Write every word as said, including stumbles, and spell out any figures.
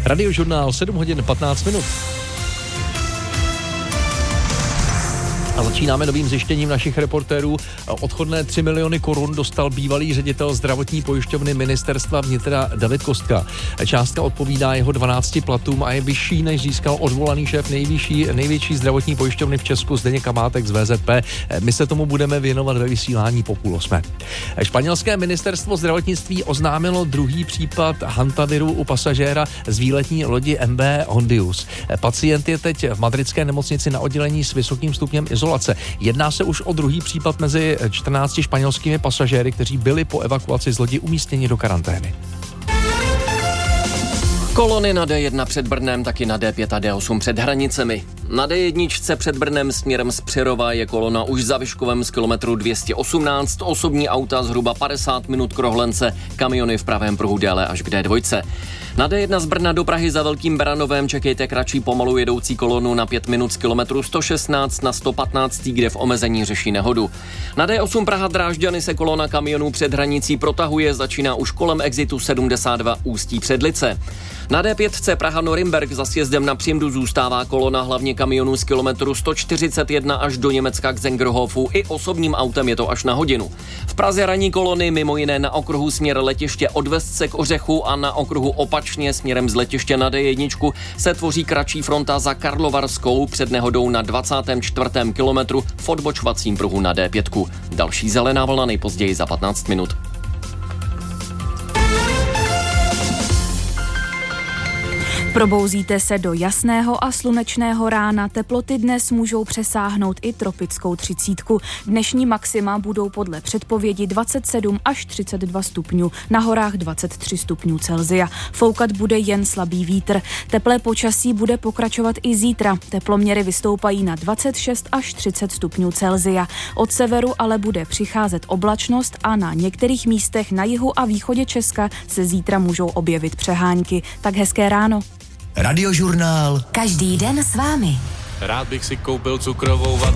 Radiožurnál sedm hodin patnáct minut. A začínáme novým zjištěním našich reportérů. Odchodné tři miliony korun dostal bývalý ředitel zdravotní pojišťovny ministerstva vnitra David Kostka. Částka odpovídá jeho dvanácti platům a je vyšší, než získal odvolaný šéf nejvyšší, největší zdravotní pojišťovny v Česku Zdeněk Kamátek z V Z P. My se tomu budeme věnovat ve vysílání po půl osmé. Španělské ministerstvo zdravotnictví oznámilo druhý případ hantaviru u pasažéra z výletní lodi M V Hondius. Pacient je teď v madridské nemocnici na oddělení s vysokým stupněm izolace. Jedná se už o druhý případ mezi čtrnácti španělskými pasažéry, kteří byli po evakuaci z lodi umístěni do karantény. Kolony na D jedna před Brnem, taky na D pět a D osm před hranicemi. Na D jedna před Brnem směrem z Přerova je kolona už za Vyškovem z kilometru dvě stě osmnáct, osobní auta zhruba padesát minut k rohlence, kamiony v pravém pruhu déle až k D dva. Na D jedna z Brna do Prahy za Velkým Baranovem čekejte kratší pomalu jedoucí kolonu na pět minut z kilometru sto šestnáct na sto patnáct, kde v omezení řeší nehodu. Na D osm Praha Drážďany se kolona kamionů před hranicí protahuje, začíná už kolem exitu sedmdesát dva Ústí před Lice. Na D pět Praha Norimberk za sjezdem na Přímdu zůstává kolona hlavně kamionů z kilometru sto čtyřicet jedna až do Německa k Zengerhofu, i osobním autem je to až na hodinu. V Praze ranní kolony mimo jiné na okruhu směr letiště od Vestce k Ořechu a na okruhu opačně směrem z letiště na D jedna se tvoří kratší fronta za Karlovarskou před nehodou na dvacátém čtvrtém kilometru v odbočovacím pruhu na D pět. Další zelená vlna nejpozději za patnáct minut. Probouzíte se do jasného a slunečného rána. Teploty dnes můžou přesáhnout i tropickou třicítku. Dnešní maxima budou podle předpovědi dvacet sedm až třicet dva stupňů, na horách dvacet tři stupňů Celsia. Foukat bude jen slabý vítr. Teplé počasí bude pokračovat i zítra. Teploměry vystoupají na dvacet šest až třicet stupňů Celsia. Od severu ale bude přicházet oblačnost a na některých místech na jihu a východě Česka se zítra můžou objevit přehánky. Tak hezké ráno. Radiožurnál. Každý den s vámi. Rád bych si koupil cukrovou vatu.